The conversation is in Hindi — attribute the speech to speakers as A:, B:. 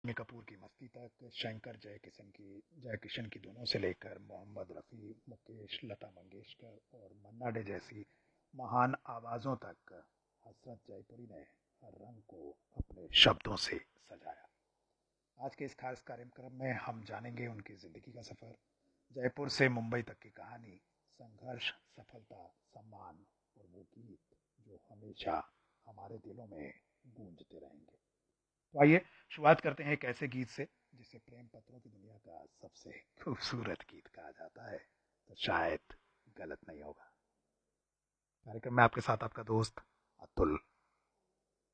A: रणबीर कपूर की मस्ती तक, शंकर जय किशन की धुनों से लेकर मोहम्मद रफ़ी, मुकेश, लता मंगेशकर और मन्ना डे जैसी महान आवाज़ों तक, हसरत जयपुरी ने हर रंग को अपने शब्दों से सजाया। आज के इस खास कार्यक्रम में हम जानेंगे उनकी ज़िंदगी का सफ़र, जयपुर से मुंबई तक की कहानी, संघर्ष, सफलता, सम्मान और वो गीत जो हमेशा हमारे दिलों में गूंजते रहेंगे। तो आइए शुरुआत करते हैं एक ऐसे गीत से जिसे प्रेम पत्रों की दुनिया का सबसे खूबसूरत गीत कहा जाता है, तो शायद गलत नहीं होगा। कार्यक्रम में आपके साथ आपका दोस्त अतुल।